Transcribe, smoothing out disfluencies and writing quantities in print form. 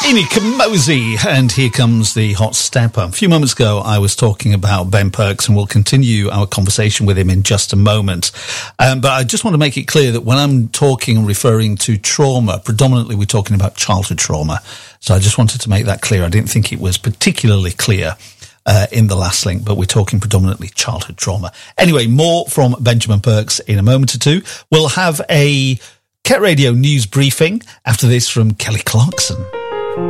Amy Kamosi, and here comes the hot stepper. A few moments ago, I was talking about Ben Perks, and we'll continue our conversation with him in just a moment. But I just want to make it clear that when I'm talking and referring to trauma, predominantly we're talking about childhood trauma. So I just wanted to make that clear. I didn't think it was particularly clear in the last link, but we're talking predominantly childhood trauma. Anyway, more from Benjamin Perks in a moment or two. We'll have a Ket Radio news briefing after this from Kelly Clarkson.